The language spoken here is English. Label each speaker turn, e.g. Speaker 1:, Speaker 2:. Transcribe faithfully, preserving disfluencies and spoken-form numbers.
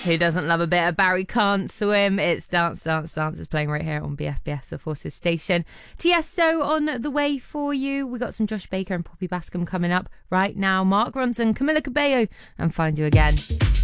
Speaker 1: Who doesn't love a bit of Barry Can't Swim? It's Dance, Dance, Dance. It's playing right here on B F B S, the Forces station. Tiesto on the way for you. We got some Josh Baker and Poppy Bascom coming up right now. Mark Ronson, Camila Cabello, and Find You Again.